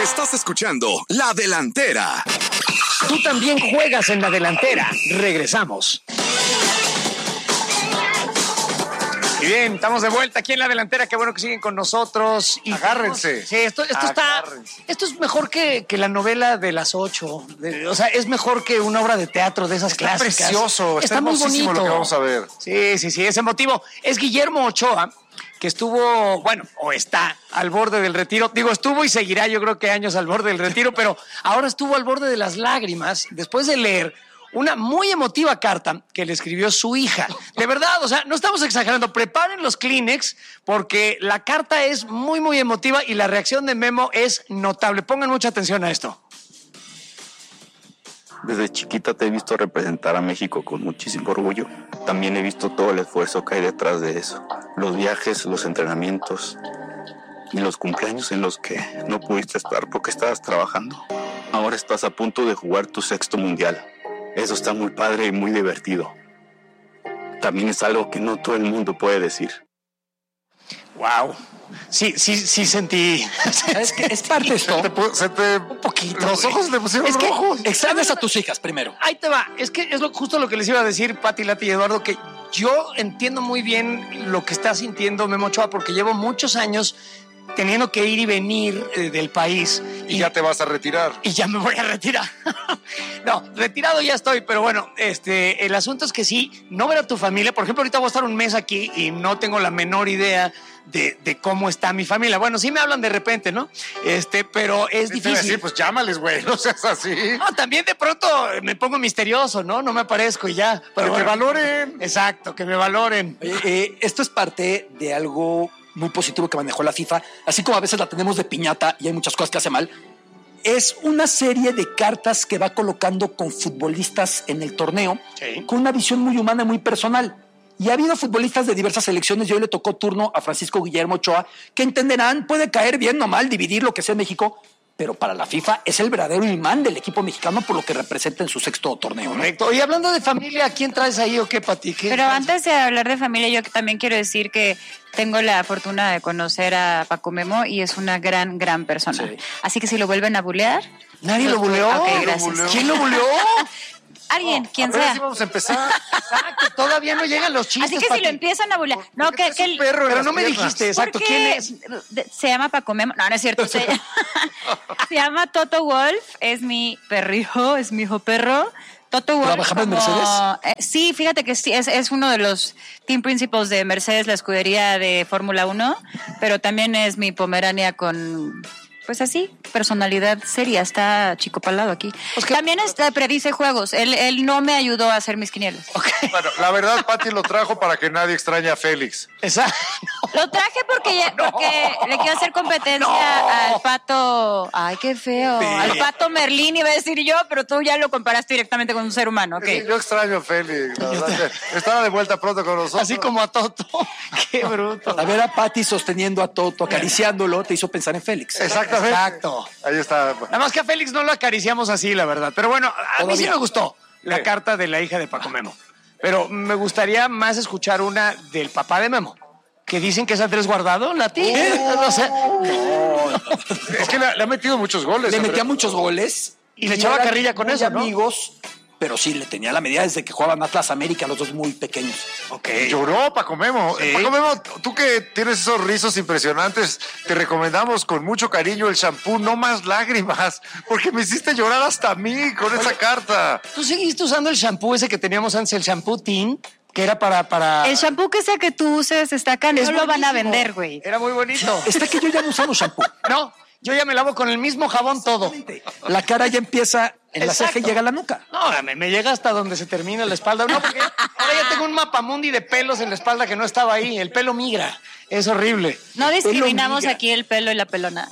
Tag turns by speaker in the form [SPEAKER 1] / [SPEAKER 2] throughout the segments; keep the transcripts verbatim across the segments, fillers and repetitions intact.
[SPEAKER 1] Estás escuchando La Delantera.
[SPEAKER 2] Tú también juegas en La Delantera. Regresamos. Y bien, estamos de vuelta aquí en La Delantera. Qué bueno que siguen con nosotros. Y
[SPEAKER 3] agárrense.
[SPEAKER 2] Sí, esto, esto está. Esto es mejor que, que la novela de las ocho. De, o sea, es mejor que una obra de teatro de esas
[SPEAKER 3] está
[SPEAKER 2] clásicas.
[SPEAKER 3] Precioso, está,
[SPEAKER 2] está muy bonito
[SPEAKER 3] lo que vamos a ver.
[SPEAKER 2] Sí, sí, sí, ese motivo. Es Guillermo Ochoa, que estuvo, bueno, o está al borde del retiro. Digo, estuvo y seguirá, yo creo que años al borde del retiro, pero ahora estuvo al borde de las lágrimas después de leer una muy emotiva carta que le escribió su hija. De verdad, o sea, no estamos exagerando. Preparen los Kleenex porque la carta es muy, muy emotiva y la reacción de Memo es notable. Pongan mucha atención a esto.
[SPEAKER 4] Desde chiquita te he visto representar a México con muchísimo orgullo. También he visto todo el esfuerzo que hay detrás de eso. Los viajes, los entrenamientos y los cumpleaños en los que no pudiste estar porque estabas trabajando. Ahora estás a punto de jugar tu sexto mundial. Eso está muy padre y muy divertido. También es algo que no todo el mundo puede decir.
[SPEAKER 2] Wow. Sí, sí, sí sentí.
[SPEAKER 5] Es que es parte de esto.
[SPEAKER 3] Se te, se te,
[SPEAKER 2] un poquito.
[SPEAKER 3] Los
[SPEAKER 2] güey.
[SPEAKER 3] ojos le pusieron
[SPEAKER 2] es que,
[SPEAKER 3] rojos.
[SPEAKER 5] Extrañas a tus hijas primero.
[SPEAKER 2] Ahí te va. Es que es lo, justo lo que les iba a decir Pati, Lati y Eduardo, que yo entiendo muy bien lo que está sintiendo Memo Ochoa porque llevo muchos años teniendo que ir y venir eh, del país.
[SPEAKER 3] Y, y ya te vas a retirar.
[SPEAKER 2] Y ya me voy a retirar. No, retirado ya estoy, pero bueno, este, el asunto es que sí, no ver a tu familia. Por ejemplo, ahorita voy a estar un mes aquí y no tengo la menor idea de, de cómo está mi familia. Bueno, sí me hablan de repente, ¿no? Este, pero es
[SPEAKER 3] Te
[SPEAKER 2] difícil.
[SPEAKER 3] iba a decir, pues llámales, güey, no seas así.
[SPEAKER 2] No, también de pronto me pongo misterioso, ¿no? No me aparezco y ya. Pero
[SPEAKER 3] que
[SPEAKER 2] bueno,
[SPEAKER 3] te valoren.
[SPEAKER 2] Exacto, que me valoren.
[SPEAKER 5] Oye, eh, esto es parte de algo muy positivo que manejó la FIFA, así como a veces la tenemos de piñata y hay muchas cosas que hace mal. Es una serie de cartas que va colocando con futbolistas en el torneo,
[SPEAKER 2] Sí.
[SPEAKER 5] con una visión muy humana, muy personal. Y ha habido futbolistas de diversas selecciones, y hoy le tocó turno a Francisco Guillermo Ochoa, que entenderán, puede caer bien o mal, dividir lo que sea en México, pero para la FIFA es el verdadero imán del equipo mexicano por lo que representa en su sexto torneo, ¿no?
[SPEAKER 2] Correcto. Y hablando de familia, ¿quién traes ahí o qué, Pati? ¿Qué
[SPEAKER 6] Pero
[SPEAKER 2] traes?
[SPEAKER 6] antes de hablar de familia, yo también quiero decir que tengo la fortuna de conocer a Paco Memo y es una gran, gran persona.
[SPEAKER 5] Sí.
[SPEAKER 6] Así que si lo vuelven a bulear...
[SPEAKER 2] ¿Nadie lo buleó?
[SPEAKER 6] Ok,
[SPEAKER 2] ¿Lo
[SPEAKER 6] gracias.
[SPEAKER 2] buleó? ¿Quién lo buleó?
[SPEAKER 6] Alguien, quien
[SPEAKER 3] A ver
[SPEAKER 6] sea.
[SPEAKER 3] si vamos a empezar.
[SPEAKER 2] Exacto, todavía no llegan los chistes,
[SPEAKER 6] Así que si
[SPEAKER 2] Pati.
[SPEAKER 6] lo empiezan a bulear... No, que, que el-
[SPEAKER 3] perro en
[SPEAKER 2] Pero
[SPEAKER 3] las
[SPEAKER 2] no me
[SPEAKER 3] piernas.
[SPEAKER 2] dijiste, exacto,
[SPEAKER 6] porque
[SPEAKER 2] ¿quién es?
[SPEAKER 6] de- Se llama Paco Memo. No, no es cierto. Se, se llama Toto Wolf. Es mi perrijo, es mi hijo perro. Toto Wolf.
[SPEAKER 5] ¿Trabajaba en Mercedes?
[SPEAKER 6] eh, sí, fíjate que sí, es, es uno de los team principals de Mercedes, la escudería de Fórmula uno, pero también es mi pomerania con... Pues así, personalidad seria, está chico palado aquí.
[SPEAKER 2] Pues que-
[SPEAKER 6] También está, predice juegos. Él, él no me ayudó a hacer mis quinielas.
[SPEAKER 3] Bueno, la verdad, Pati lo trajo para que nadie extrañe a Félix.
[SPEAKER 2] Exacto.
[SPEAKER 6] Lo traje porque, ya- porque le quiero hacer competencia al pato. Ay, qué feo.
[SPEAKER 2] Sí.
[SPEAKER 6] Al pato Merlín iba a decir yo, pero tú ya lo comparaste directamente con un ser humano. Ok.
[SPEAKER 3] Sí, yo extraño a Félix. La verdad que estará de vuelta pronto con nosotros.
[SPEAKER 2] Así como a Toto. Qué bruto.
[SPEAKER 5] A ver a Pati sosteniendo a Toto, acariciándolo, te hizo pensar en Félix.
[SPEAKER 3] Exactamente.
[SPEAKER 2] Exacto.
[SPEAKER 3] Ahí está.
[SPEAKER 2] Nada más que a Félix no lo acariciamos así, la verdad. Pero bueno, a mí sí
[SPEAKER 5] Todavía.
[SPEAKER 2] me gustó la
[SPEAKER 3] Sí.
[SPEAKER 2] carta de la hija de Paco Memo. Pero me gustaría más escuchar una del papá de Memo. Que dicen que es Andrés Guardado, Lati. No sé.
[SPEAKER 3] Es que le, le ha metido muchos goles.
[SPEAKER 5] Le
[SPEAKER 3] Andrés.
[SPEAKER 5] metía muchos goles.
[SPEAKER 2] Y le echaba
[SPEAKER 5] eran
[SPEAKER 2] carrilla con
[SPEAKER 5] muy
[SPEAKER 2] eso, ¿no?
[SPEAKER 5] amigos, pero sí, le tenía la medida desde que jugaban Atlas América, los dos muy pequeños.
[SPEAKER 2] Ok.
[SPEAKER 3] Lloró Paco Memo.
[SPEAKER 2] Sí.
[SPEAKER 3] Paco Memo, tú que tienes esos rizos impresionantes, te recomendamos con mucho cariño el shampoo No Más Lágrimas, porque me hiciste llorar hasta a mí con esa carta.
[SPEAKER 2] ¿Tú seguiste usando el shampoo ese que teníamos antes, el shampoo Teen? Que era para... para...
[SPEAKER 6] El shampoo que sea que tú uses está acá, no
[SPEAKER 2] Es
[SPEAKER 6] lo van a
[SPEAKER 2] buenísimo.
[SPEAKER 6] vender, güey.
[SPEAKER 2] Era muy bonito.
[SPEAKER 5] Está que yo ya no usamos shampoo.
[SPEAKER 2] No, yo ya me lavo con el mismo jabón todo.
[SPEAKER 5] La cara ya empieza en la ceja y
[SPEAKER 2] Exacto.
[SPEAKER 5] llega a la nuca.
[SPEAKER 2] No, me, me llega hasta donde se termina la espalda. No, porque ahora ya tengo un mapamundi de pelos en la espalda que no estaba ahí. El pelo migra. Es horrible.
[SPEAKER 6] No discriminamos
[SPEAKER 5] migra.
[SPEAKER 6] aquí el pelo y la pelona.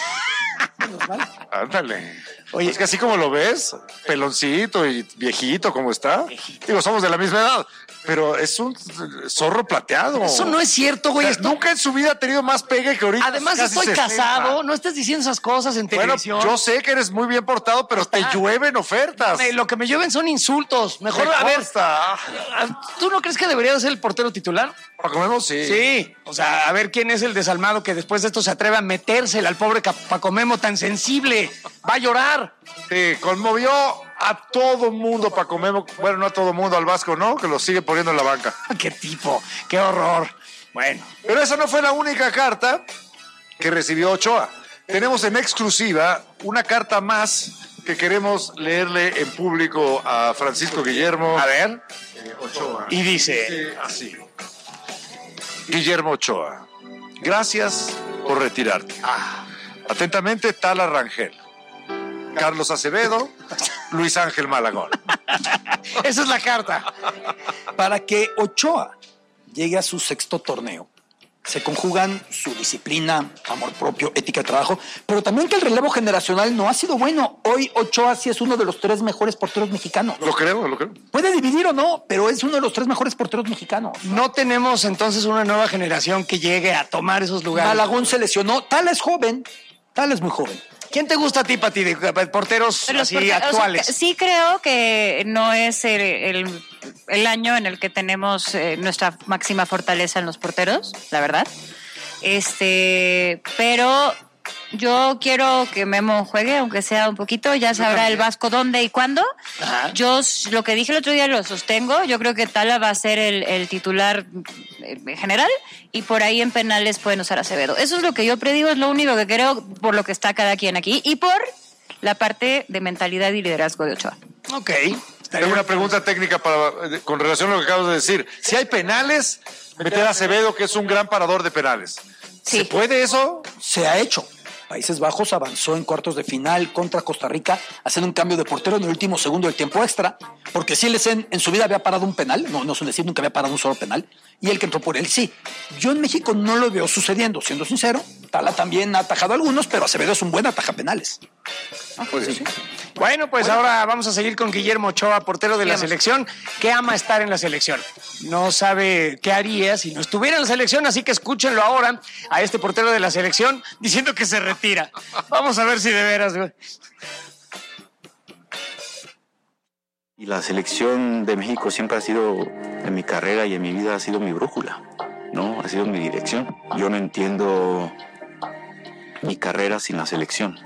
[SPEAKER 3] Ándale.
[SPEAKER 2] Oye.
[SPEAKER 3] Es que así como lo ves, peloncito y viejito como está. Digo, somos de la misma edad, pero es un zorro plateado.
[SPEAKER 2] Eso no es cierto, güey.
[SPEAKER 3] O sea,
[SPEAKER 2] Esto-
[SPEAKER 3] nunca en su vida ha tenido más pegue que ahorita.
[SPEAKER 2] Además,
[SPEAKER 3] casi
[SPEAKER 2] estoy
[SPEAKER 3] sesenta.
[SPEAKER 2] casado. No estés diciendo esas cosas en
[SPEAKER 3] Bueno,
[SPEAKER 2] televisión.
[SPEAKER 3] yo sé que eres muy bien portado, pero te
[SPEAKER 2] Está.
[SPEAKER 3] llueven ofertas.
[SPEAKER 2] Me- Lo que me llueven son insultos. Mejor,
[SPEAKER 3] Me
[SPEAKER 2] a ver,
[SPEAKER 3] consta.
[SPEAKER 2] ¿tú no crees que debería de ser el portero titular?
[SPEAKER 3] Paco Memo, sí.
[SPEAKER 2] Sí, o sea, a ver quién es el desalmado que después de esto se atreve a metérsela al pobre Cap- Paco Memo tan sensible. Va a llorar.
[SPEAKER 3] Sí, conmovió a todo mundo Paco Memo. Bueno, no a todo mundo, al Vasco, ¿no? Que lo sigue poniendo en la banca.
[SPEAKER 2] Qué tipo, qué horror. Bueno,
[SPEAKER 3] Pero esa no fue la única carta que recibió Ochoa. Tenemos en exclusiva una carta más que queremos leerle en público a Francisco Guillermo.
[SPEAKER 2] a ver.
[SPEAKER 3] Ochoa.
[SPEAKER 2] Y dice,
[SPEAKER 3] Dice así. Guillermo Ochoa, gracias por retirarte.
[SPEAKER 2] ah,
[SPEAKER 3] Atentamente, Tala Rangel, Carlos Acevedo, Luis Ángel Malagón.
[SPEAKER 2] esa es la carta.
[SPEAKER 5] Para que Ochoa llegue a su sexto torneo, se conjugan su disciplina, amor propio, ética de trabajo, pero también que el relevo generacional no ha sido bueno. Hoy Ochoa sí es uno de los tres mejores porteros mexicanos.
[SPEAKER 3] Lo creo, lo creo.
[SPEAKER 5] Puede dividir o no, pero es uno de los tres mejores porteros mexicanos.
[SPEAKER 2] No tenemos entonces una nueva generación que llegue a tomar esos lugares.
[SPEAKER 5] Malagón se lesionó. Tala es joven. Tala es muy joven.
[SPEAKER 2] ¿Quién te gusta a ti, Pati, de de porteros
[SPEAKER 6] Pero los
[SPEAKER 2] así
[SPEAKER 6] porteros, o sea,
[SPEAKER 2] actuales?
[SPEAKER 6] que- sí creo que no es el, el- el año en el que tenemos eh, nuestra máxima fortaleza en los porteros, la verdad. Este, pero yo quiero que Memo juegue, aunque sea un poquito, ya sabrá el Vasco dónde y cuándo.
[SPEAKER 2] Ajá.
[SPEAKER 6] Yo s- lo que dije el otro día lo sostengo, yo creo que Tala va a ser el, el titular eh, general y por ahí en penales pueden usar a Acevedo. Eso es lo que yo predigo, es lo único que creo por lo que está cada quien aquí y por la parte de mentalidad y liderazgo de Ochoa.
[SPEAKER 2] Ok.
[SPEAKER 3] Tengo una pregunta técnica para, con relación a lo que acabas de decir. Si hay penales, meter a Acevedo, que es un gran parador de penales.
[SPEAKER 6] Sí.
[SPEAKER 3] ¿Se puede eso?
[SPEAKER 5] Se ha hecho. Países Bajos avanzó en cuartos de final contra Costa Rica, haciendo un cambio de portero en el último segundo del tiempo extra, porque Silesen en su vida había parado un penal, no, no es un decir, nunca había parado un solo penal, y el que entró por él sí. Yo en México no lo veo sucediendo, siendo sincero. Tala también ha atajado algunos, pero Acevedo es un buen ataja penales.
[SPEAKER 2] Bueno, pues ahora vamos a seguir con Guillermo Ochoa, portero de la
[SPEAKER 6] Sigamos.
[SPEAKER 2] selección, que ama estar en la selección. No sabe qué haría si no estuviera en la selección, así que escúchenlo ahora a este portero de la selección diciendo que se retira. Vamos a ver si de veras, güey.
[SPEAKER 4] Y la selección de México siempre ha sido, en mi carrera y en mi vida, ha sido mi brújula, ¿no? Ha sido mi dirección. Yo no entiendo mi carrera sin la selección.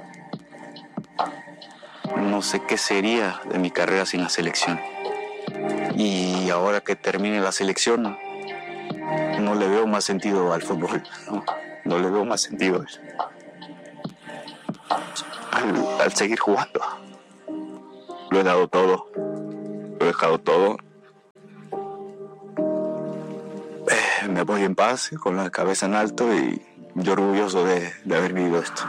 [SPEAKER 4] No sé qué sería de mi carrera sin la selección. Y ahora que termine la selección, no le veo más sentido al fútbol, ¿no? No le veo más sentido al, al seguir jugando. Lo he dado todo. Lo he dejado todo. Eh, me voy en paz, con la cabeza en alto y yo orgulloso de, de haber vivido esto.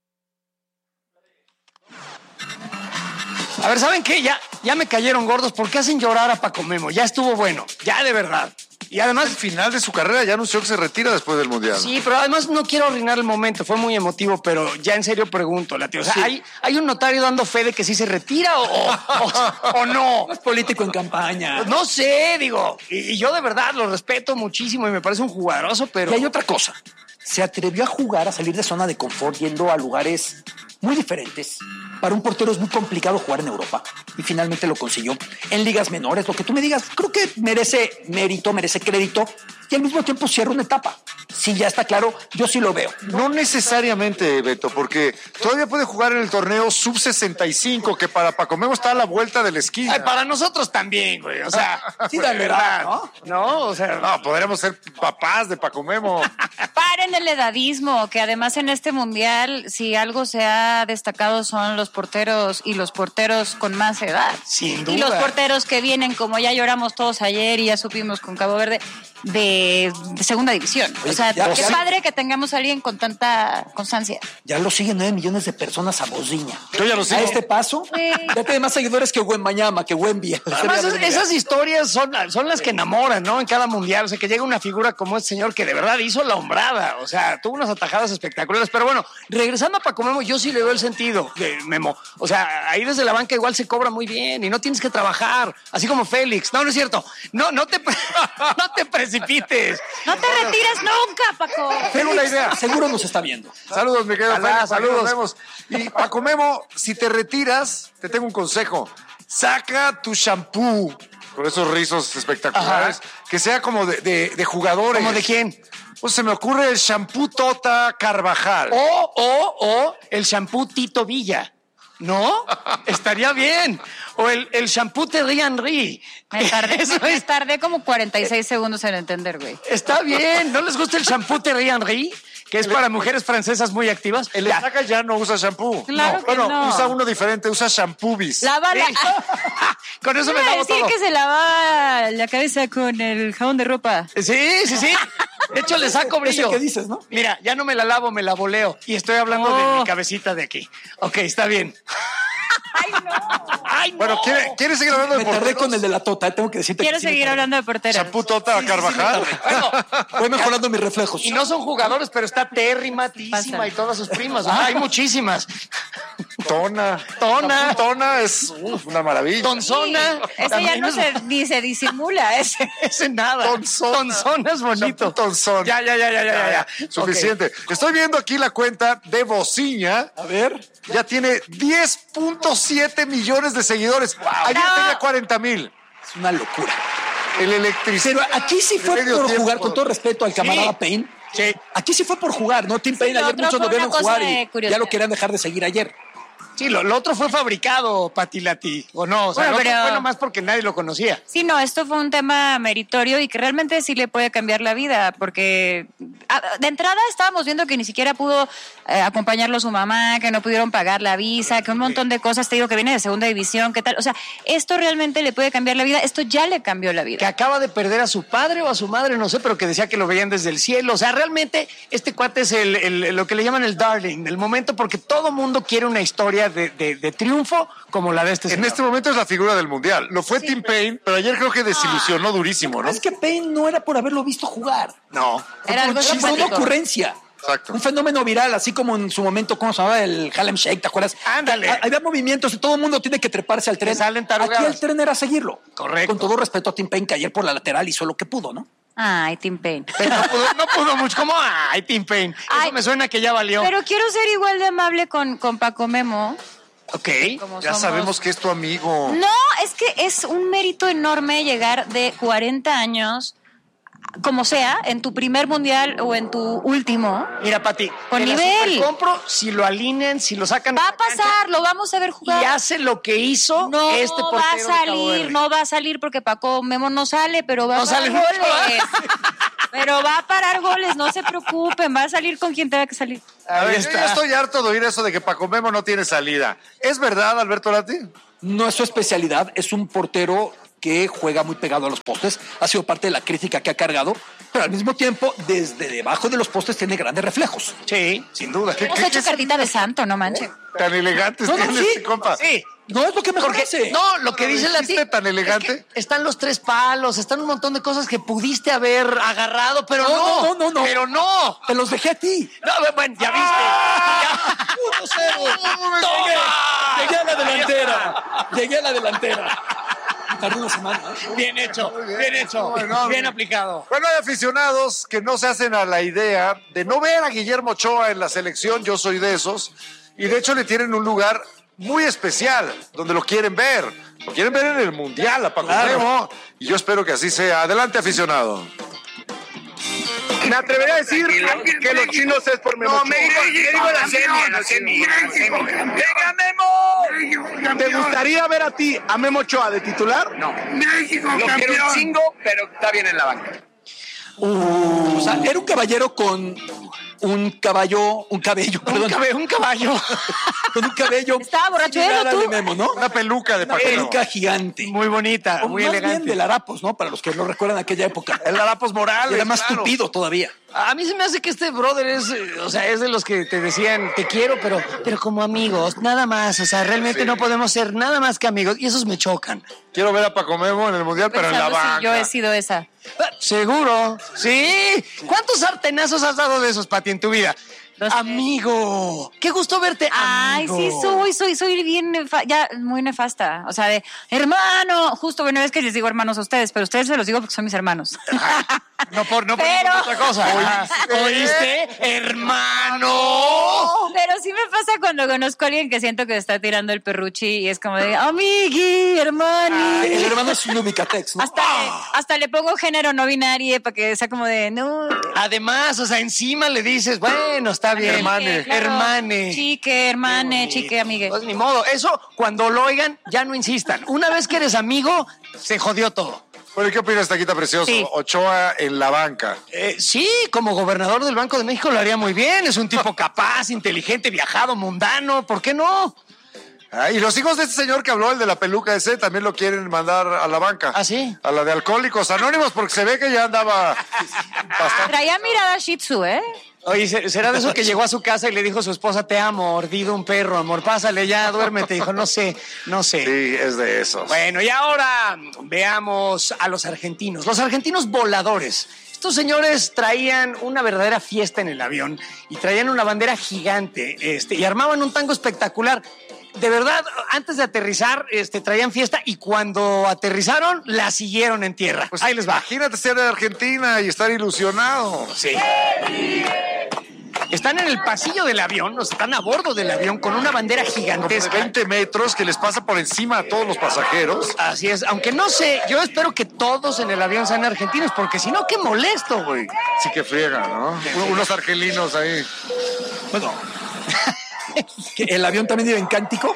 [SPEAKER 2] A ver, ¿saben qué? Ya, ya me cayeron gordos. ¿Por qué hacen llorar a Paco Memo? Ya estuvo bueno, ya de verdad. Y además,
[SPEAKER 3] Al final de su carrera ya anunció que se retira después del Mundial.
[SPEAKER 2] sí, pero además no quiero arruinar el momento. Fue muy emotivo, pero ya en serio pregunto, Lati. O sea, ¿hay, ¿hay un notario dando fe de que sí se retira o, o, o- o no?
[SPEAKER 5] Es político en campaña.
[SPEAKER 2] No sé, digo. Y, y yo de verdad lo respeto muchísimo y me parece un jugadoso, pero...
[SPEAKER 5] Y hay otra cosa. Se atrevió a jugar, a salir de zona de confort, yendo a lugares muy diferentes. Para un portero es muy complicado jugar en Europa. Y finalmente lo consiguió. En ligas menores, lo que tú me digas, creo que merece mérito, merece crédito. Y al mismo tiempo cierra una etapa. Sí, ya está claro, yo sí lo veo.
[SPEAKER 3] No necesariamente, Beto, porque todavía puede jugar en el torneo sub sesenta y cinco, que para Paco Memo está a la vuelta de la esquina.
[SPEAKER 2] Ay, para nosotros también, güey. O sea,
[SPEAKER 5] Sí,
[SPEAKER 2] de
[SPEAKER 5] dale,
[SPEAKER 2] verdad,
[SPEAKER 5] ¿no?
[SPEAKER 2] ¿no? O sea,
[SPEAKER 3] No, podríamos ser papás de Paco Memo.
[SPEAKER 6] Paren el edadismo, que además en este mundial, si algo se ha destacado son los porteros y los porteros con más edad.
[SPEAKER 2] Sin
[SPEAKER 6] Y
[SPEAKER 2] duda.
[SPEAKER 6] los porteros que vienen, como ya lloramos todos ayer y ya supimos con Cabo Verde, de, de segunda división.
[SPEAKER 5] Oye,
[SPEAKER 6] o sea,
[SPEAKER 5] Ya,
[SPEAKER 6] qué
[SPEAKER 5] sí.
[SPEAKER 6] padre que tengamos a alguien con tanta constancia.
[SPEAKER 5] Ya lo siguen nueve millones de personas a Bociña.
[SPEAKER 3] Yo ya lo sigo.
[SPEAKER 5] A este paso,
[SPEAKER 6] Sí.
[SPEAKER 5] ya tiene más seguidores que Wembanyama, que Wemby.
[SPEAKER 2] Además, es- esas historias son, son las que enamoran, ¿no? En cada mundial. O sea, que llega una figura como este señor que de verdad hizo la hombrada. O sea, tuvo unas atajadas espectaculares. Pero bueno, regresando a Paco Memo, yo sí le veo el sentido de Memo. O sea, ahí desde la banca igual se cobra muy bien y no tienes que trabajar. Así como Félix. No, no es cierto. No, no te, pre- no te precipites.
[SPEAKER 6] No te retires nunca, Paco.
[SPEAKER 3] Tengo una idea.
[SPEAKER 5] Seguro nos está viendo.
[SPEAKER 3] Saludos, mi querido
[SPEAKER 2] Alá,
[SPEAKER 3] Félix, aquí
[SPEAKER 2] saludos.
[SPEAKER 3] nos vemos. Y Paco Memo, si te retiras, te tengo un consejo. Saca tu shampoo con esos rizos espectaculares, que sea como de, de, de jugadores.
[SPEAKER 2] ¿Cómo de quién?
[SPEAKER 3] Pues se me ocurre el shampoo Tota Carvajal.
[SPEAKER 2] O, o, o el shampoo Tito Villa. ¿No? Estaría bien. O el, el shampoo Thierry Henry.
[SPEAKER 6] Me tardé,
[SPEAKER 2] Eso
[SPEAKER 6] me
[SPEAKER 2] es-
[SPEAKER 6] tardé como cuarenta y seis segundos en entender, güey.
[SPEAKER 2] Está bien. ¿No les gusta el shampoo Thierry Henry? Que es para mujeres francesas muy activas.
[SPEAKER 3] El
[SPEAKER 2] Ya.
[SPEAKER 3] Estaca ya no usa shampoo.
[SPEAKER 6] Claro
[SPEAKER 3] no,
[SPEAKER 6] que
[SPEAKER 3] bueno,
[SPEAKER 6] no.
[SPEAKER 3] usa uno diferente, usa shampoobis.
[SPEAKER 6] Lava la...
[SPEAKER 2] Sí. Con eso me
[SPEAKER 6] Iba a
[SPEAKER 2] lavo
[SPEAKER 6] decir
[SPEAKER 2] todo.
[SPEAKER 6] que se lava la cabeza con el jabón de ropa.
[SPEAKER 2] Sí, sí, sí. De hecho, le saco brillo.
[SPEAKER 5] Ese que dices, ¿no?
[SPEAKER 2] Mira, ya no me la lavo, me la voleo. Y estoy hablando de
[SPEAKER 6] Oh.
[SPEAKER 2] mi cabecita de aquí. Ok, está bien.
[SPEAKER 6] ¡Ay, no!
[SPEAKER 2] ¡Ay, no!
[SPEAKER 3] Bueno, ¿quiere- ¿quieres seguir hablando de
[SPEAKER 5] Me tardé
[SPEAKER 3] porteros?
[SPEAKER 5] con el de la Tota, eh, tengo que decirte.
[SPEAKER 6] Quiero
[SPEAKER 5] que sí me
[SPEAKER 6] seguir
[SPEAKER 5] tardé.
[SPEAKER 6] hablando de porteros.
[SPEAKER 3] Shampoo Tota Carvajal.
[SPEAKER 2] Bueno,
[SPEAKER 5] Voy mejorando mis reflejos.
[SPEAKER 2] y no son jugadores, pero está Terry, Matísima
[SPEAKER 6] Pasa.
[SPEAKER 2] y todas sus primas. Ah, hay muchísimas.
[SPEAKER 3] Tona.
[SPEAKER 2] Tona.
[SPEAKER 3] Shampoo Tona es uf, una maravilla.
[SPEAKER 2] Tonzona.
[SPEAKER 6] Ese ya
[SPEAKER 2] también
[SPEAKER 6] no
[SPEAKER 2] es-
[SPEAKER 6] se, ni se disimula, ese.
[SPEAKER 2] Ese nada.
[SPEAKER 3] Tonzona.
[SPEAKER 2] Tonzona es bonito.
[SPEAKER 3] Shampoo Tonzón.
[SPEAKER 2] Ya, ya, ya, ya, ya, ya. ya.
[SPEAKER 3] Suficiente. Estoy viendo aquí la cuenta de Bociña.
[SPEAKER 5] A ver.
[SPEAKER 3] Ya tiene diez punto siete millones de seguidores. Ayer
[SPEAKER 6] No.
[SPEAKER 3] tenía cuarenta mil.
[SPEAKER 5] Es una locura.
[SPEAKER 3] El electricista.
[SPEAKER 5] Pero aquí sí fue
[SPEAKER 3] Medio
[SPEAKER 5] por
[SPEAKER 3] tiempo.
[SPEAKER 5] jugar, con todo respeto al camarada
[SPEAKER 2] Sí.
[SPEAKER 5] Payne.
[SPEAKER 2] Sí.
[SPEAKER 5] Aquí sí fue por jugar, ¿no? Tim Payne
[SPEAKER 6] lo
[SPEAKER 5] ayer
[SPEAKER 6] otro
[SPEAKER 5] muchos
[SPEAKER 6] fue
[SPEAKER 5] lo vieron
[SPEAKER 6] una cosa
[SPEAKER 5] jugar
[SPEAKER 6] de
[SPEAKER 5] y
[SPEAKER 6] curiosidad.
[SPEAKER 5] ya lo querían dejar de seguir ayer.
[SPEAKER 2] Sí, lo, lo otro fue fabricado, Patilati, ¿o no? O sea,
[SPEAKER 6] Bueno,
[SPEAKER 2] lo otro
[SPEAKER 6] pero-
[SPEAKER 2] fue nomás porque nadie lo conocía.
[SPEAKER 6] Sí, no, esto fue un tema meritorio y que realmente sí le puede cambiar la vida, porque ah, de entrada estábamos viendo que ni siquiera pudo eh, acompañarlo su mamá, que no pudieron pagar la visa, que un montón de cosas, te digo, que viene de segunda división, ¿qué tal? O sea, esto realmente le puede cambiar la vida, esto ya le cambió la
[SPEAKER 2] Que
[SPEAKER 6] vida.
[SPEAKER 2] acaba de perder a su padre o a su madre, no sé, pero que decía que lo veían desde el cielo. O sea, realmente este cuate es el, el- lo que le llaman el darling del momento, porque todo mundo quiere una historia de, de- de triunfo como la de este
[SPEAKER 3] En
[SPEAKER 2] señor.
[SPEAKER 3] este momento es la figura del mundial. Lo fue Tim Payne, pero ayer creo que desilusionó durísimo, ¿no?
[SPEAKER 5] Es que Payne no era por haberlo visto jugar.
[SPEAKER 3] No.
[SPEAKER 6] Era algo
[SPEAKER 5] Era por una
[SPEAKER 6] simpático.
[SPEAKER 5] ocurrencia.
[SPEAKER 3] Exacto.
[SPEAKER 5] Un fenómeno viral, así como en su momento, ¿cómo se llamaba? El Harlem Shake, ¿te acuerdas?
[SPEAKER 2] Ándale.
[SPEAKER 5] Ha- Había movimientos y todo el mundo tiene que treparse al tren.
[SPEAKER 2] Que salen tarugadas.
[SPEAKER 5] Aquí el tren era seguirlo.
[SPEAKER 2] Correcto.
[SPEAKER 5] Con todo respeto a Tim Payne, que ayer por la lateral hizo lo que pudo, ¿no?
[SPEAKER 6] Ay, Tim Payne.
[SPEAKER 2] Pero no pudo, no pudo mucho. ¿Cómo? Ay, Tim Payne. Eso
[SPEAKER 6] Ay.
[SPEAKER 2] me suena que ya valió.
[SPEAKER 6] Pero quiero ser igual de amable con, con Paco Memo.
[SPEAKER 2] Ok.
[SPEAKER 6] Como
[SPEAKER 3] Ya
[SPEAKER 6] somos.
[SPEAKER 3] sabemos que es tu amigo.
[SPEAKER 6] No, es que es un mérito enorme llegar de cuarenta años, como sea, en tu primer mundial o en tu último.
[SPEAKER 2] Mira, Pati,
[SPEAKER 6] Con
[SPEAKER 2] te la
[SPEAKER 6] nivel.
[SPEAKER 2] supercompro si lo alinean, si lo sacan
[SPEAKER 6] Va
[SPEAKER 2] la
[SPEAKER 6] a pasar, lo vamos a ver
[SPEAKER 2] cancha
[SPEAKER 6] jugar.
[SPEAKER 2] y hace lo que hizo
[SPEAKER 6] No
[SPEAKER 2] este portero
[SPEAKER 6] va a
[SPEAKER 2] de Cabo
[SPEAKER 6] salir,
[SPEAKER 2] Verde.
[SPEAKER 6] no va a salir porque Paco Memo no sale, pero va
[SPEAKER 2] No
[SPEAKER 6] a parar
[SPEAKER 2] sale mucho,
[SPEAKER 6] goles. Pero va a parar goles, no se preocupen, va a salir con quien tenga que salir.
[SPEAKER 3] A
[SPEAKER 2] Ahí
[SPEAKER 3] ver, yo
[SPEAKER 2] está.
[SPEAKER 3] ya estoy harto de oír eso de que Paco Memo no tiene salida. ¿Es verdad, Alberto Lati?
[SPEAKER 5] No es su especialidad, es un portero que juega muy pegado a los postes, ha sido parte de la crítica que ha cargado, pero al mismo tiempo, desde debajo de los postes tiene grandes reflejos.
[SPEAKER 2] Sí, sin duda.
[SPEAKER 3] ¿Qué-
[SPEAKER 6] Hemos
[SPEAKER 3] qué-
[SPEAKER 6] hecho
[SPEAKER 3] qué-
[SPEAKER 6] cartita de santo, no manches.
[SPEAKER 3] Tan elegantes
[SPEAKER 5] No, no,
[SPEAKER 3] tiene
[SPEAKER 5] sí.
[SPEAKER 3] este compa.
[SPEAKER 2] Sí.
[SPEAKER 5] No es lo que mejor
[SPEAKER 2] Porque,
[SPEAKER 5] hace.
[SPEAKER 2] no, lo que dice la
[SPEAKER 3] ¿Dijiste tan elegante?
[SPEAKER 2] es que están los tres palos, están un montón de cosas que pudiste haber agarrado, pero no.
[SPEAKER 5] No, no, no, no.
[SPEAKER 2] Pero no.
[SPEAKER 5] Te los dejé a ti.
[SPEAKER 2] No, bueno, ya viste. Ya.
[SPEAKER 5] uno cero.
[SPEAKER 2] ¡Toma!
[SPEAKER 5] Llegué a la delantera. Llegué a la delantera. Tardé una semana. ¿eh?
[SPEAKER 2] Bien hecho, bien hecho,
[SPEAKER 3] No,
[SPEAKER 2] bien
[SPEAKER 3] no.
[SPEAKER 2] aplicado.
[SPEAKER 3] Bueno, hay aficionados que no se hacen a la idea de no ver a Guillermo Ochoa en la selección. Yo soy de esos. Y de hecho le tienen un lugar muy especial donde lo quieren ver. Lo quieren ver en el Mundial, a Paco Memo. Y yo espero que así sea. Adelante, aficionado.
[SPEAKER 7] Me atrevería a decir que los chinos es por Memo. No, me digo, me digo la semi, la semi. ¡Venga, Memo! ¿Te gustaría ver a ti, a Memo Ochoa, de titular? No.
[SPEAKER 8] México,
[SPEAKER 7] Lo quiero
[SPEAKER 8] campeón.
[SPEAKER 7] un chingo, pero está bien en la banca.
[SPEAKER 5] O sea, era un caballero con un caballo, un cabello,
[SPEAKER 2] Un,
[SPEAKER 5] perdón,
[SPEAKER 2] cabe- un caballo.
[SPEAKER 5] con un cabello.
[SPEAKER 6] Estaba borracho él,
[SPEAKER 5] similar
[SPEAKER 6] ¿o
[SPEAKER 5] al
[SPEAKER 6] tú?
[SPEAKER 5] de Memo, ¿no?
[SPEAKER 3] Una peluca de
[SPEAKER 5] Una
[SPEAKER 3] Paco Memo.
[SPEAKER 5] peluca gigante.
[SPEAKER 2] Muy bonita,
[SPEAKER 5] O
[SPEAKER 2] muy
[SPEAKER 5] más bien
[SPEAKER 2] elegante.
[SPEAKER 5] del Harapos, ¿no? Para los que lo recuerdan de aquella época.
[SPEAKER 3] El Harapos
[SPEAKER 5] Y
[SPEAKER 3] Morales.
[SPEAKER 5] era más
[SPEAKER 3] claro.
[SPEAKER 5] tupido todavía.
[SPEAKER 2] A mí se me hace que este brother es, eh, o sea, es de los que te decían, te quiero, pero, pero como amigos, nada más. O sea, realmente
[SPEAKER 3] Sí.
[SPEAKER 2] no podemos ser nada más que amigos. Y esos me chocan.
[SPEAKER 3] Quiero ver a Paco Memo en el Mundial, pero en la
[SPEAKER 6] Pensando si
[SPEAKER 3] banca.
[SPEAKER 6] yo he sido esa.
[SPEAKER 2] Ah, Seguro, sí. ¿Cuántos sartenazos has dado de esos, Pati, en tu vida?
[SPEAKER 6] Los-
[SPEAKER 2] Amigo, qué gusto verte,
[SPEAKER 6] Ay,
[SPEAKER 2] amigo.
[SPEAKER 6] sí, soy, soy, soy bien, nefa- ya muy nefasta. O sea, de hermano, justo, bueno, es que les digo hermanos a ustedes, pero a ustedes se los digo porque son mis hermanos.
[SPEAKER 2] No por, no por
[SPEAKER 6] Pero-
[SPEAKER 2] ninguna otra cosa. ¿Oíste, hermano?
[SPEAKER 6] Pero sí me pasa cuando conozco a alguien que siento que está tirando el perruchi y es como de, amigui, hermani.
[SPEAKER 5] El hermano es un ubicatex, ¿no?
[SPEAKER 6] Hasta, le, hasta le pongo género no binario para que sea como de, no.
[SPEAKER 2] Además, o sea, encima le dices, bueno, está bien.
[SPEAKER 3] Hermane.
[SPEAKER 6] Claro.
[SPEAKER 2] Hermane.
[SPEAKER 6] Chique, hermane, chique, amigue.
[SPEAKER 2] Pues ni modo, eso cuando lo oigan, ya no insistan. Una vez que eres amigo, se jodió todo.
[SPEAKER 3] Bueno, ¿y qué opinas, Taquita Precioso?
[SPEAKER 6] Sí.
[SPEAKER 3] Ochoa en la banca.
[SPEAKER 2] Eh, sí, como gobernador del Banco de México lo haría muy bien. Es un tipo capaz, inteligente, viajado, mundano. ¿Por qué no?
[SPEAKER 3] Ah, y los hijos de este señor que habló, el de la peluca ese, también lo quieren mandar a la banca.
[SPEAKER 2] ¿Ah, sí?
[SPEAKER 3] A la de Alcohólicos Anónimos, porque se ve que ya andaba bastante.
[SPEAKER 6] Traía mirada Shih Tzu, ¿eh?
[SPEAKER 2] Oye, ¿se- ¿será de eso que llegó a su casa y le dijo a su esposa, te amo, mordido un perro, amor, pásale ya, duérmete? Dijo, no sé, no sé.
[SPEAKER 3] Sí, es de esos.
[SPEAKER 2] Bueno, y ahora veamos a los argentinos. Los argentinos voladores. Estos señores traían una verdadera fiesta en el avión y traían una bandera gigante este, y armaban un tango espectacular. De verdad, antes de aterrizar, este, traían fiesta y cuando aterrizaron, la siguieron en tierra.
[SPEAKER 3] Pues
[SPEAKER 2] Ahí les va.
[SPEAKER 3] imagínate ser de Argentina y estar ilusionado.
[SPEAKER 2] Sí. Están en el pasillo del avión, o sea, están a bordo del avión con una bandera
[SPEAKER 3] De
[SPEAKER 2] gigantesca.
[SPEAKER 3] veinte metros que les pasa por encima a todos los pasajeros.
[SPEAKER 2] Así es, aunque no sé, yo espero que todos en el avión sean argentinos, porque si no, qué molesto, güey.
[SPEAKER 3] Sí que friega, ¿no? Un- Unos argelinos ahí.
[SPEAKER 5] Bueno, que el avión también iba en cántico.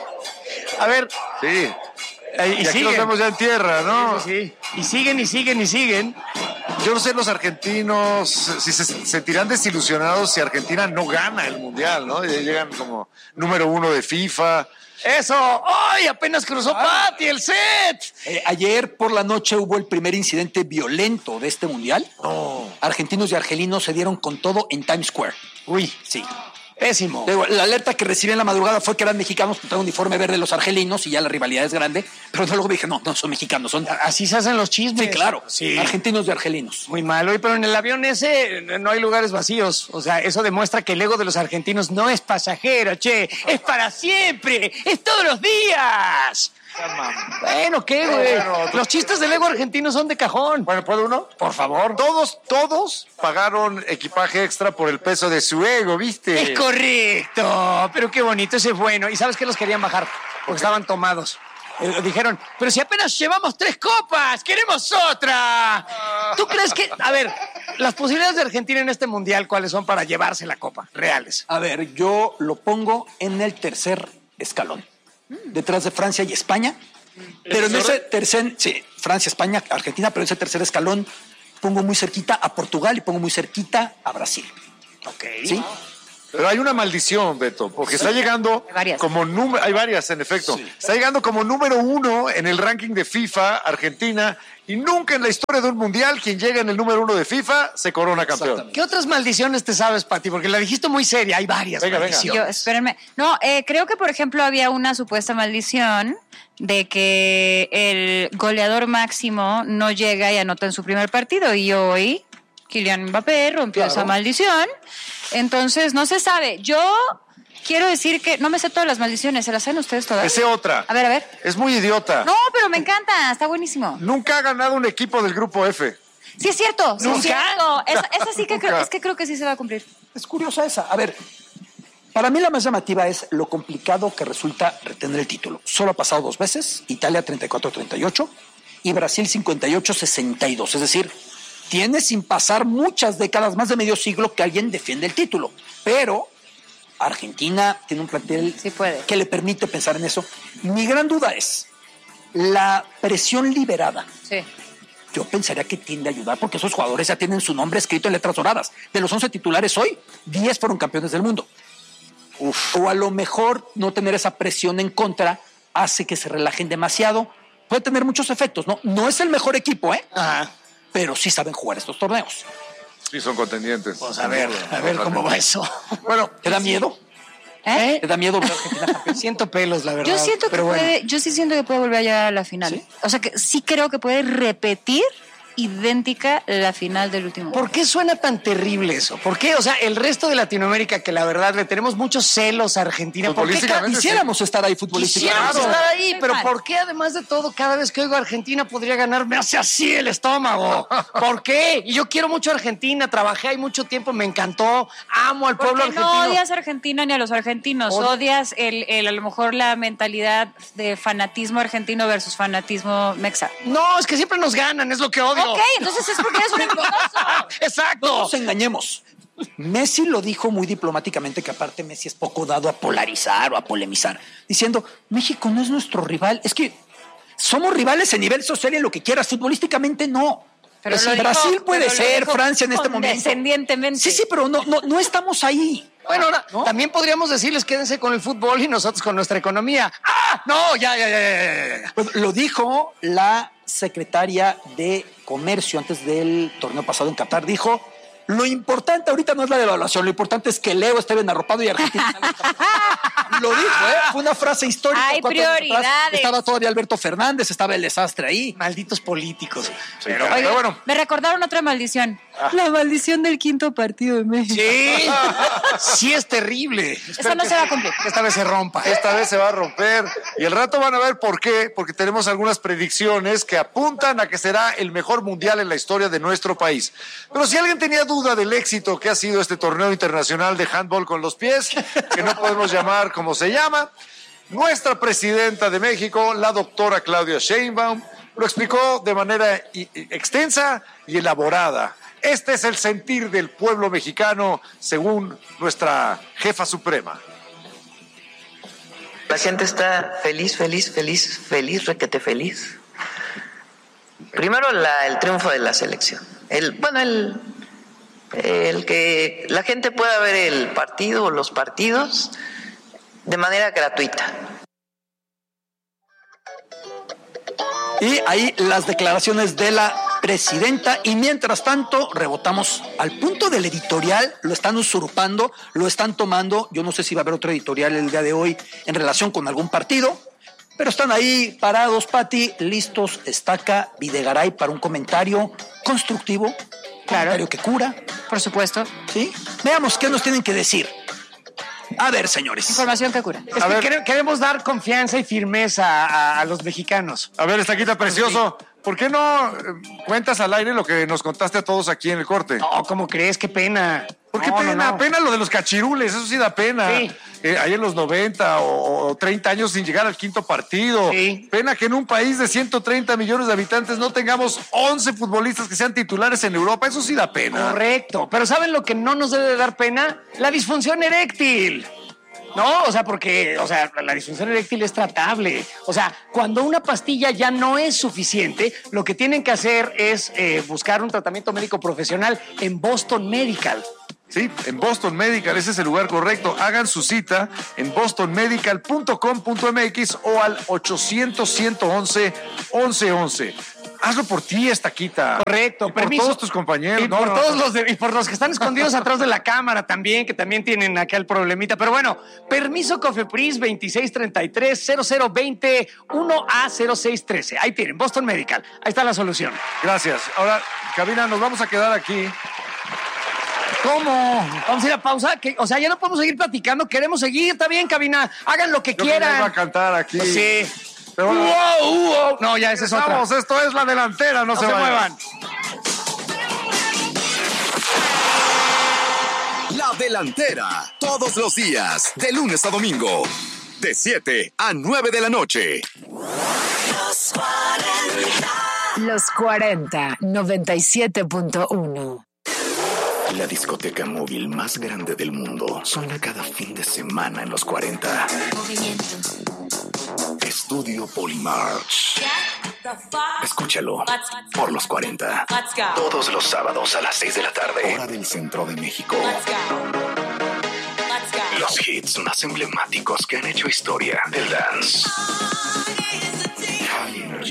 [SPEAKER 2] A ver,
[SPEAKER 3] Sí.
[SPEAKER 2] eh, y,
[SPEAKER 3] Y aquí
[SPEAKER 2] siguen.
[SPEAKER 3] los vemos ya en tierra, ¿no?
[SPEAKER 2] Sí, sí. Y siguen y siguen y siguen.
[SPEAKER 3] Yo no sé los argentinos si se sentirán desilusionados si Argentina no gana el Mundial, ¿no? Y llegan como número uno de FIFA.
[SPEAKER 2] Eso, ¡ay! Apenas cruzó Pati el set.
[SPEAKER 5] Eh, ayer por la noche hubo el primer incidente violento de este mundial. Argentinos y argelinos se dieron con todo en Times Square.
[SPEAKER 2] Uy,
[SPEAKER 5] Sí.
[SPEAKER 2] pésimo.
[SPEAKER 5] Digo, la alerta que recibí en la madrugada fue que eran mexicanos con un uniforme verde los argelinos y ya la rivalidad es grande. Pero luego dije, no, no son mexicanos, son.
[SPEAKER 2] Así se hacen los chismes.
[SPEAKER 5] Sí, claro.
[SPEAKER 2] Sí.
[SPEAKER 5] Argentinos y argelinos.
[SPEAKER 2] Muy mal, oye, pero en el avión ese no hay lugares vacíos. O sea, eso demuestra que el ego de los argentinos no es pasajero, che. Es para siempre. Es todos los días. Bueno, ¿qué, güey?
[SPEAKER 3] Bueno,
[SPEAKER 2] Los chistes del ego argentino son de cajón.
[SPEAKER 3] Bueno, ¿puedo uno?
[SPEAKER 2] Por favor.
[SPEAKER 3] Todos, todos pagaron equipaje extra por el peso de su ego, ¿viste?
[SPEAKER 2] Es correcto. Pero qué bonito, ese es bueno. ¿Y sabes qué los querían bajar? Porque estaban tomados. Eh, dijeron, pero si apenas llevamos tres copas, queremos otra. ¿Tú crees que, a ver, las posibilidades de Argentina en este mundial, ¿cuáles son para llevarse la copa? Reales.
[SPEAKER 5] A ver, yo lo pongo en el tercer escalón. Detrás de Francia y España. Pero en ese tercer, sí, Francia, España, Argentina, pero en ese tercer escalón pongo muy cerquita a Portugal y pongo muy cerquita a Brasil.
[SPEAKER 2] Ok.
[SPEAKER 5] ¿Sí?
[SPEAKER 3] Pero hay una maldición, Beto, porque está llegando
[SPEAKER 6] Hay varias.
[SPEAKER 3] como número, hay varias en efecto, está llegando como número uno en el ranking de FIFA Argentina y nunca en la historia de un mundial quien llega en el número uno de FIFA se corona campeón.
[SPEAKER 2] ¿Qué otras maldiciones te sabes, Pati? Porque la dijiste muy seria, hay varias
[SPEAKER 3] Venga, venga.
[SPEAKER 2] maldiciones.
[SPEAKER 6] Yo, espérenme. No, eh, creo que, por ejemplo, había una supuesta maldición de que el goleador máximo no llega y anota en su primer partido. Y hoy Kylian Mbappé rompió
[SPEAKER 5] Claro.
[SPEAKER 6] esa maldición. Entonces, no se sabe. Yo quiero decir que no me sé todas las maldiciones. ¿Se las saben ustedes todas?
[SPEAKER 3] Ese otra.
[SPEAKER 6] A ver, a ver.
[SPEAKER 3] Es muy idiota.
[SPEAKER 6] No, pero me encanta. Está buenísimo.
[SPEAKER 3] Nunca ha ganado un equipo del grupo F.
[SPEAKER 6] Sí, es cierto. Sí, es
[SPEAKER 2] ¿Nunca?
[SPEAKER 6] cierto. Esa, esa sí que creo,
[SPEAKER 3] Nunca.
[SPEAKER 6] es que creo que sí se va a cumplir.
[SPEAKER 5] Es curiosa esa. A ver, para mí la más llamativa es lo complicado que resulta retener el título. Solo ha pasado dos veces, Italia treinta y cuatro treinta y ocho y Brasil cincuenta y ocho sesenta y dos. Es decir, tiene sin pasar muchas décadas, más de medio siglo, que alguien defiende el título. Pero Argentina tiene un plantel
[SPEAKER 6] Sí puede.
[SPEAKER 5] que le permite pensar en eso. Mi gran duda es la presión liberada.
[SPEAKER 6] Sí.
[SPEAKER 5] Yo pensaría que tiende a ayudar porque esos jugadores ya tienen su nombre escrito en letras doradas. De los once titulares hoy, diez fueron campeones del mundo. Uf. O a lo mejor no tener esa presión en contra hace que se relajen demasiado. Puede tener muchos efectos, ¿no? No es el mejor equipo, ¿eh?
[SPEAKER 2] Ajá.
[SPEAKER 5] Pero sí saben jugar estos torneos.
[SPEAKER 3] Sí, son contendientes.
[SPEAKER 2] Pues a ver, a ver cómo va eso.
[SPEAKER 3] Bueno,
[SPEAKER 5] ¿Te da miedo?
[SPEAKER 6] ¿Eh?
[SPEAKER 5] ¿Te da miedo ver a Argentina campeón?
[SPEAKER 2] Siento pelos, la verdad.
[SPEAKER 6] Yo siento que
[SPEAKER 2] pero bueno.
[SPEAKER 6] puede, yo sí siento que puede volver a llegar a la final.
[SPEAKER 5] ¿Sí?
[SPEAKER 6] O sea que sí creo que puede repetir idéntica la final del último.
[SPEAKER 2] ¿Por qué suena tan terrible eso? ¿Por qué? O sea, el resto de Latinoamérica, que la verdad le tenemos muchos celos a Argentina, ¿por qué ca-
[SPEAKER 3] Futbolísticamente,
[SPEAKER 5] Quisiéramos estar ahí futbolísticamente.
[SPEAKER 2] Quisiéramos estar ahí,
[SPEAKER 6] Estoy
[SPEAKER 2] pero
[SPEAKER 6] mal.
[SPEAKER 2] ¿por qué además de todo, cada vez que oigo a Argentina podría ganar, me hace así el estómago? ¿Por qué? Y yo quiero mucho a Argentina, trabajé ahí mucho tiempo, me encantó, amo al pueblo
[SPEAKER 6] Porque
[SPEAKER 2] argentino.
[SPEAKER 6] no odias a Argentina ni a los argentinos,
[SPEAKER 2] Odio-
[SPEAKER 6] odias el, el, a lo mejor la mentalidad de fanatismo argentino versus fanatismo mexa.
[SPEAKER 2] No, es que siempre nos ganan, es lo que odio.
[SPEAKER 6] Ok, entonces es porque eres un envidioso.
[SPEAKER 2] Exacto.
[SPEAKER 5] No nos engañemos. Messi lo dijo muy diplomáticamente, que aparte Messi es poco dado a polarizar o a polemizar, diciendo, México no es nuestro rival. Es que somos rivales en nivel social y en lo que quieras, futbolísticamente no.
[SPEAKER 6] Pero
[SPEAKER 5] Pues
[SPEAKER 6] lo
[SPEAKER 5] sí,
[SPEAKER 6] dijo-
[SPEAKER 5] Brasil puede
[SPEAKER 6] pero lo
[SPEAKER 5] ser,
[SPEAKER 6] dijo
[SPEAKER 5] Francia en este momento.
[SPEAKER 6] condescendientemente.
[SPEAKER 5] Sí, sí, pero no, no, no estamos ahí.
[SPEAKER 2] Bueno, ahora,
[SPEAKER 5] ¿No?
[SPEAKER 2] también podríamos decirles quédense con el fútbol y nosotros con nuestra economía. ¡Ah! No, ya, ya, ya, ya, ya.
[SPEAKER 5] Pues lo dijo la secretaria de Comercio antes del torneo pasado en Qatar. Dijo, lo importante ahorita no es la devaluación, lo importante es que Leo esté bien arropado y Argentina salga campeón. Lo dijo, ¿eh? Fue una frase histórica.
[SPEAKER 6] Hay
[SPEAKER 5] cuatro años atrás.
[SPEAKER 6] prioridades.
[SPEAKER 5] Estaba todavía Alberto Fernández, estaba el desastre ahí.
[SPEAKER 2] Malditos políticos.
[SPEAKER 3] pero,
[SPEAKER 6] Oiga,
[SPEAKER 3] pero bueno.
[SPEAKER 6] me recordaron otra maldición. La maldición del quinto partido de México.
[SPEAKER 2] Sí, sí es terrible.
[SPEAKER 6] Eso no se va a cumplir.
[SPEAKER 2] Que esta vez se rompa.
[SPEAKER 3] Esta vez se va a romper y el rato van a ver por qué, porque tenemos algunas predicciones que apuntan a que será el mejor mundial en la historia de nuestro país. Pero si alguien tenía duda del éxito que ha sido este torneo internacional de handball con los pies, que no podemos llamar como se llama, nuestra presidenta de México, la doctora Claudia Sheinbaum, lo explicó de manera i- i- extensa y elaborada. Este es el sentir del pueblo mexicano, según nuestra jefa suprema.
[SPEAKER 8] La gente está feliz, feliz, feliz, feliz, requete feliz. Primero la- el triunfo de la selección. El, bueno, el, el que la gente pueda ver el partido o los partidos de manera gratuita.
[SPEAKER 5] Y ahí las declaraciones de la presidenta. Y mientras tanto, rebotamos al punto del editorial. Lo están usurpando, lo están tomando. Yo no sé si va a haber otro editorial el día de hoy en relación con algún partido. Pero están ahí parados, Pati, listos, estaca, Videgaray para un comentario constructivo.
[SPEAKER 6] Claro.
[SPEAKER 5] Comentario que cura.
[SPEAKER 6] Por supuesto.
[SPEAKER 5] ¿Sí? Veamos qué nos tienen que decir. A ver, señores.
[SPEAKER 6] Información que cura.
[SPEAKER 2] Es
[SPEAKER 3] A
[SPEAKER 2] que
[SPEAKER 3] ver.
[SPEAKER 2] quere- queremos dar confianza y firmeza a, a los mexicanos.
[SPEAKER 3] A ver, Estaquita precioso, ¿por qué no eh, cuentas al aire lo que nos contaste a todos aquí en el corte?
[SPEAKER 2] No, ¿cómo crees? Qué pena.
[SPEAKER 3] ¿Por qué
[SPEAKER 2] No, no,
[SPEAKER 3] pena?
[SPEAKER 2] no.
[SPEAKER 3] Pena lo de los cachirules, eso sí da pena.
[SPEAKER 2] Sí.
[SPEAKER 3] Eh, ahí en los noventa o, o treinta años sin llegar al quinto partido.
[SPEAKER 2] Sí.
[SPEAKER 3] Pena que en un país de ciento treinta millones de habitantes no tengamos once futbolistas que sean titulares en Europa, eso sí da pena.
[SPEAKER 2] Correcto. Pero ¿saben lo que no nos debe de dar pena? La disfunción eréctil. No, o sea, porque, o sea, la disfunción eréctil es tratable. O sea, cuando una pastilla ya no es suficiente, lo que tienen que hacer es eh, buscar un tratamiento médico profesional en Boston Medical.
[SPEAKER 3] Sí, en Boston Medical, ese es el lugar correcto. Hagan su cita en boston medical punto com punto m x o al ochocientos, ciento once, once once. Hazlo por ti, Estaquita.
[SPEAKER 2] Correcto,
[SPEAKER 3] Y por
[SPEAKER 2] permiso.
[SPEAKER 3] todos tus compañeros.
[SPEAKER 2] Y
[SPEAKER 3] No,
[SPEAKER 2] por
[SPEAKER 3] no,
[SPEAKER 2] todos
[SPEAKER 3] no.
[SPEAKER 2] los de- y por los que están escondidos atrás de la cámara también, que también tienen acá el problemita. Pero bueno, permiso Cofepris veintiséis treinta y tres cero cero veinte uno A cero seis trece. Ahí tienen, Boston Medical. Ahí está la solución.
[SPEAKER 3] Gracias. Ahora, Cabina, nos vamos a quedar aquí.
[SPEAKER 2] ¿Cómo? Vamos a ir a pausa. Que, o sea, ya no podemos seguir platicando. Queremos seguir. Está bien, cabina. Hagan lo que
[SPEAKER 3] Yo que ya
[SPEAKER 2] quieran.
[SPEAKER 3] iba a cantar aquí.
[SPEAKER 2] Pues sí.
[SPEAKER 3] Pero bueno,
[SPEAKER 2] Wow, wow. No, ya esa es otra.
[SPEAKER 3] vamos, esto es la delantera, no,
[SPEAKER 2] No
[SPEAKER 3] se,
[SPEAKER 2] se
[SPEAKER 3] vayan.
[SPEAKER 2] muevan.
[SPEAKER 1] La delantera. Todos los días, de lunes a domingo. De siete a nueve de la noche.
[SPEAKER 9] Los cuarenta, noventa y siete punto uno.
[SPEAKER 10] La discoteca móvil más grande del mundo suena cada fin de semana en los cuarenta. Estudio Polymarch. Escúchalo por los cuarenta. Todos los sábados a las seis de la tarde. Hora del centro de México. Los hits más emblemáticos que han hecho historia del dance. High Energy.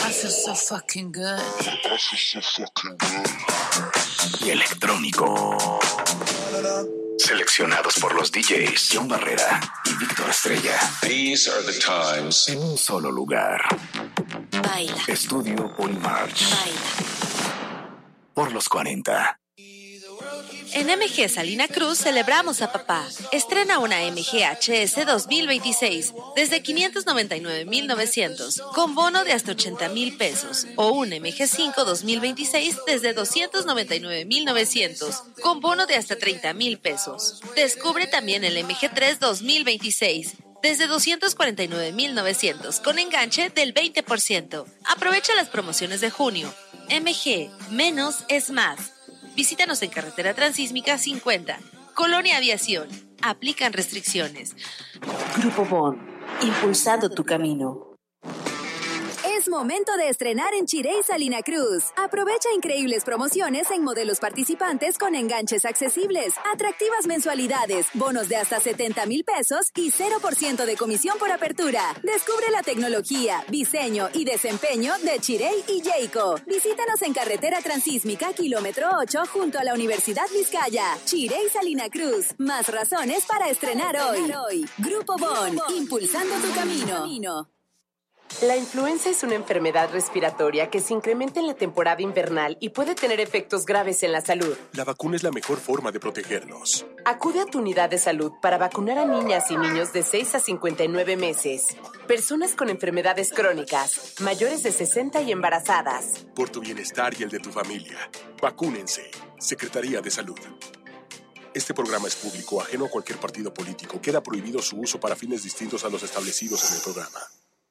[SPEAKER 9] I feel so fucking good.
[SPEAKER 10] I feel so fucking good. Y electrónico. Seleccionados por los D Js John Barrera y Víctor Estrella.
[SPEAKER 1] These are the times.
[SPEAKER 10] En un solo lugar.
[SPEAKER 9] Baila.
[SPEAKER 10] Estudio Polymarch.
[SPEAKER 9] Baila.
[SPEAKER 10] Por los cuarenta.
[SPEAKER 11] En M G Salina Cruz celebramos a papá. Estrena una M G H S dos mil veintiséis desde quinientos noventa y nueve mil novecientos con bono de hasta ochenta mil pesos o un M G cinco dos mil veintiséis desde doscientos noventa y nueve mil novecientos con bono de hasta treinta mil pesos. Descubre también el M G tres dos mil veintiséis desde doscientos cuarenta y nueve mil novecientos con enganche del veinte por ciento. Aprovecha las promociones de junio. M G, menos es más. Visítanos en Carretera Transísmica cincuenta, Colonia Aviación. Aplican restricciones.
[SPEAKER 12] Grupo Bond, impulsando tu camino.
[SPEAKER 13] Es momento de estrenar en Chirey Salina Cruz. Aprovecha increíbles promociones en modelos participantes con enganches accesibles, atractivas mensualidades, bonos de hasta setenta mil pesos y cero por ciento de comisión por apertura. Descubre la tecnología, diseño y desempeño de Chirey y Jayco. Visítanos en Carretera Transísmica, kilómetro ocho, junto a la Universidad Vizcaya. Chirey Salina Cruz. Más razones para estrenar hoy. Grupo Bon, impulsando tu camino.
[SPEAKER 12] La influenza es una enfermedad respiratoria que se incrementa en la temporada invernal y puede tener efectos graves en la salud.
[SPEAKER 14] La vacuna es la mejor forma de protegernos.
[SPEAKER 12] Acude a tu unidad de salud para vacunar a niñas y niños de seis a cincuenta y nueve meses, personas con enfermedades crónicas, mayores de sesenta y embarazadas.
[SPEAKER 14] Por tu bienestar y el de tu familia, vacúnense. Secretaría de Salud. Este programa es público, ajeno a cualquier partido político. Queda prohibido su uso para fines distintos a los establecidos en el programa.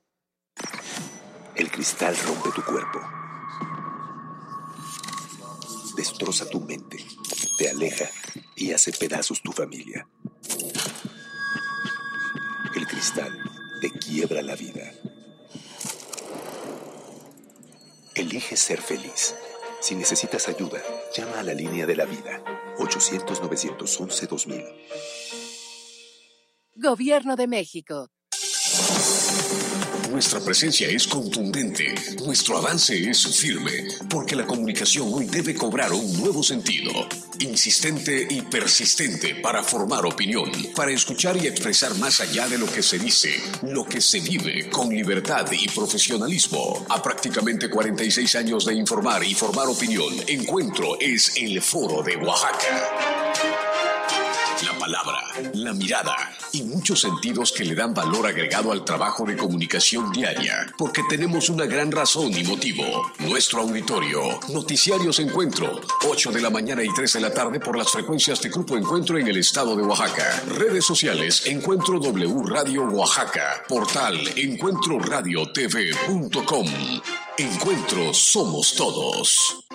[SPEAKER 10] El cristal rompe tu cuerpo. Destroza tu mente. Te aleja y hace pedazos tu familia. El cristal te quiebra la vida. Elige ser feliz. Si necesitas ayuda, llama a la línea de la vida. ochocientos, novecientos once, dos mil.
[SPEAKER 12] Gobierno de México.
[SPEAKER 15] Nuestra presencia es contundente, nuestro avance es firme, porque la comunicación hoy debe cobrar un nuevo sentido, insistente y persistente para formar opinión, para escuchar y expresar más allá de lo que se dice, lo que se vive con libertad y profesionalismo. A prácticamente cuarenta y seis años de informar y formar opinión, Encuentro es el Foro de Oaxaca. La palabra, la mirada y muchos sentidos que le dan valor agregado al trabajo de comunicación diaria, porque tenemos una gran razón y motivo. Nuestro auditorio, Noticiarios Encuentro, ocho de la mañana y tres de la tarde por las frecuencias de Grupo Encuentro en el estado de Oaxaca. Redes sociales, Encuentro W Radio Oaxaca. Portal encuentro radio t v punto com. Encuentro somos todos.